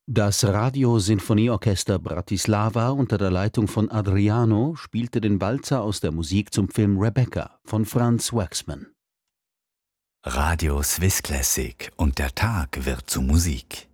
Das Radio-Sinfonieorchester Bratislava unter der Leitung von Adriano spielte den Walzer aus der Musik zum Film Rebecca von Franz Waxman. Radio Swiss Classic und der Tag wird zu Musik.